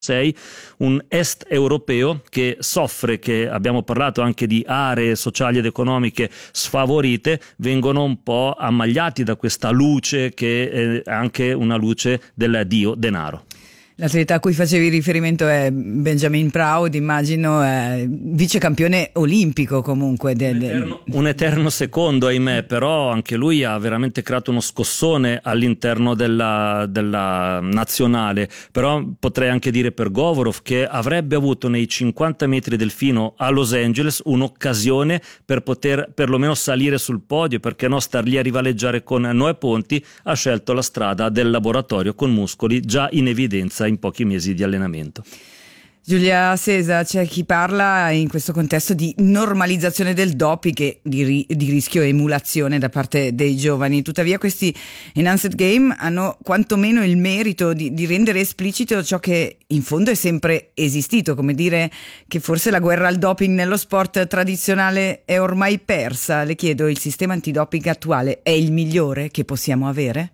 sei un est europeo che soffre, che abbiamo parlato anche di aree sociali ed economiche sfavorite, vengono un po' ammagliati da questa luce che è anche una luce del dio denaro. L'atleta a cui facevi riferimento è Benjamin Proud, immagino, vice campione olimpico comunque. Un eterno secondo, ahimè, però anche lui ha veramente creato uno scossone all'interno della nazionale. Però potrei anche dire per Govorov che avrebbe avuto nei 50 metri del fino a Los Angeles un'occasione per poter perlomeno salire sul podio, perché no star lì a rivaleggiare con Noè Ponti. Ha scelto la strada del laboratorio con muscoli già in evidenza in pochi mesi di allenamento. Giulia Sesa, c'è chi parla in questo contesto di normalizzazione del doping e di rischio emulazione da parte dei giovani. Tuttavia questi Enhanced Game hanno quantomeno il merito di rendere esplicito ciò che in fondo è sempre esistito, come dire che forse la guerra al doping nello sport tradizionale è ormai persa. Le chiedo, il sistema antidoping attuale è il migliore che possiamo avere?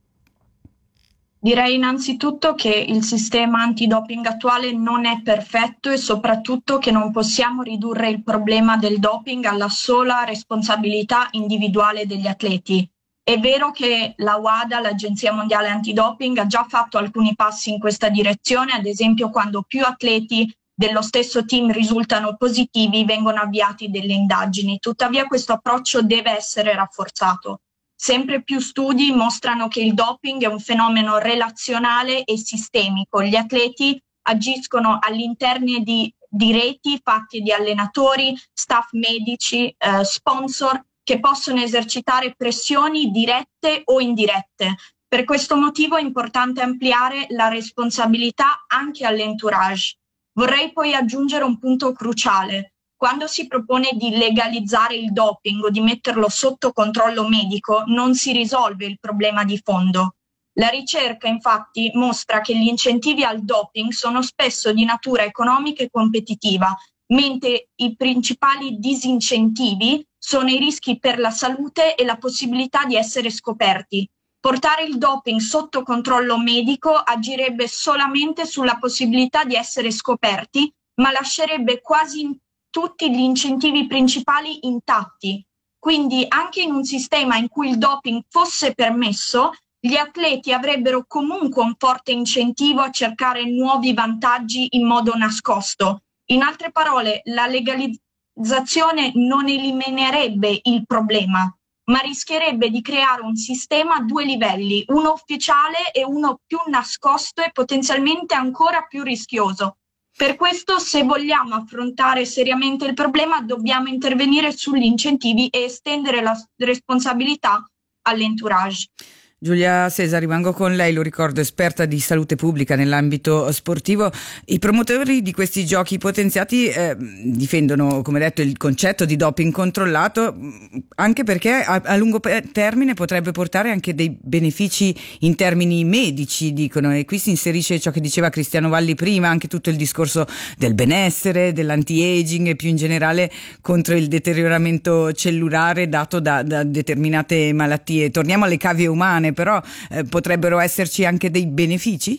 Direi innanzitutto che il sistema antidoping attuale non è perfetto e soprattutto che non possiamo ridurre il problema del doping alla sola responsabilità individuale degli atleti. È vero che la WADA, l'Agenzia Mondiale Antidoping, ha già fatto alcuni passi in questa direzione, ad esempio quando più atleti dello stesso team risultano positivi vengono avviati delle indagini. Tuttavia questo approccio deve essere rafforzato. Sempre più studi mostrano che il doping è un fenomeno relazionale e sistemico. Gli atleti agiscono all'interno di reti fatte di allenatori, staff medici, sponsor che possono esercitare pressioni dirette o indirette. Per questo motivo è importante ampliare la responsabilità anche all'entourage. Vorrei poi aggiungere un punto cruciale. Quando si propone di legalizzare il doping o di metterlo sotto controllo medico, non si risolve il problema di fondo. La ricerca, infatti, mostra che gli incentivi al doping sono spesso di natura economica e competitiva, mentre i principali disincentivi sono i rischi per la salute e la possibilità di essere scoperti. Portare il doping sotto controllo medico agirebbe solamente sulla possibilità di essere scoperti, ma lascerebbe quasi tutti gli incentivi principali intatti. Quindi anche in un sistema in cui il doping fosse permesso, gli atleti avrebbero comunque un forte incentivo a cercare nuovi vantaggi in modo nascosto. In altre parole, la legalizzazione non eliminerebbe il problema, ma rischierebbe di creare un sistema a due livelli, uno ufficiale e uno più nascosto e potenzialmente ancora più rischioso. Per questo, se vogliamo affrontare seriamente il problema, dobbiamo intervenire sugli incentivi e estendere la responsabilità all'entourage. Giulia Sesa, rimango con lei, lo ricordo, esperta di salute pubblica nell'ambito sportivo. I promotori di questi giochi potenziati difendono, come detto, il concetto di doping controllato, anche perché a lungo termine potrebbe portare anche dei benefici in termini medici, dicono, e qui si inserisce ciò che diceva Cristiano Valli prima, anche tutto il discorso del benessere, dell'anti-aging e più in generale contro il deterioramento cellulare dato da determinate malattie. Torniamo alle cavie umane, però potrebbero esserci anche dei benefici?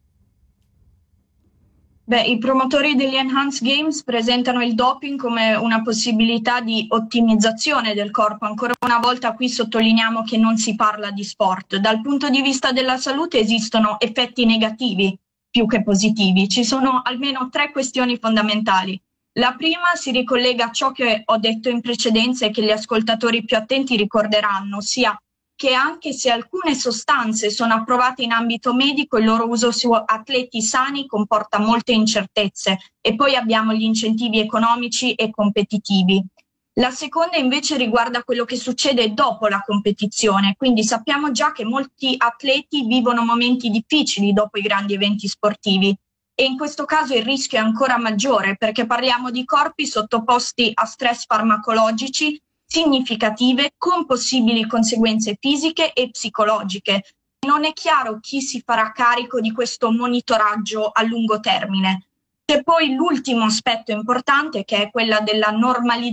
I promotori degli Enhanced Games presentano il doping come una possibilità di ottimizzazione del corpo. Ancora una volta qui sottolineiamo che non si parla di sport. Dal punto di vista della salute esistono effetti negativi più che positivi. Ci sono almeno 3 questioni fondamentali. La prima si ricollega a ciò che ho detto in precedenza e che gli ascoltatori più attenti ricorderanno, ossia che anche se alcune sostanze sono approvate in ambito medico, il loro uso su atleti sani comporta molte incertezze, e poi abbiamo gli incentivi economici e competitivi. La seconda invece riguarda quello che succede dopo la competizione, quindi sappiamo già che molti atleti vivono momenti difficili dopo i grandi eventi sportivi, e in questo caso il rischio è ancora maggiore perché parliamo di corpi sottoposti a stress farmacologici significative con possibili conseguenze fisiche e psicologiche. Non è chiaro chi si farà carico di questo monitoraggio a lungo termine. C'è poi l'ultimo aspetto importante, che è quella della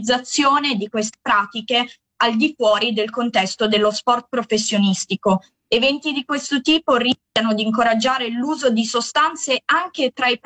normalizzazione di queste pratiche al di fuori del contesto dello sport professionistico, Eventi di questo tipo rischiano di incoraggiare l'uso di sostanze anche tra i